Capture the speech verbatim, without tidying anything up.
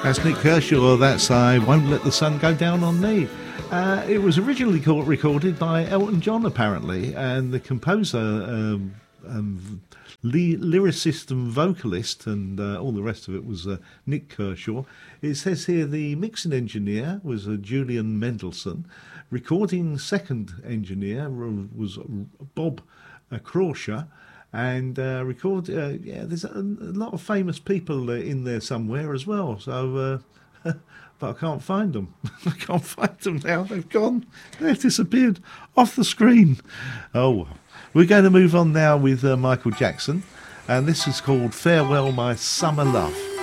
That's Nick Kershaw. That's I Won't Let the Sun Go Down on Me. Uh, it was originally called, recorded by Elton John, apparently, and the composer, um, um, ly- lyricist and vocalist, and uh, all the rest of it was uh, Nick Kershaw. It says here the mixing engineer was uh, Julian Mendelssohn. Recording second engineer was Bob uh, Crawsher. And uh, record, uh, yeah, there's a, a lot of famous people uh, in there somewhere as well. So, uh, but I can't find them. I can't find them now. They've gone. They've disappeared off the screen. Oh, we're going to move on now with uh, Michael Jackson, and this is called "Farewell, My Summer Love."